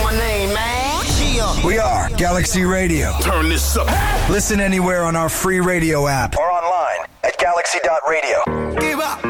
my name, man. We are Galaxy Radio. Turn this up. Listen anywhere on our free radio app or online at galaxy.radio. Give up.